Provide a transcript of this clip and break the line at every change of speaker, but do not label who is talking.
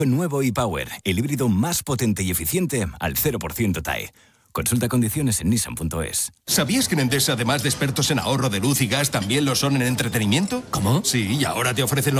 Nuevo e-Power, el híbrido más potente y eficiente al 0% TAE. Consulta condiciones en Nissan.es.
¿Sabías que en Endesa, además de expertos en ahorro de luz y gas, también lo son en entretenimiento?
¿Cómo?
Sí, y ahora te ofrecen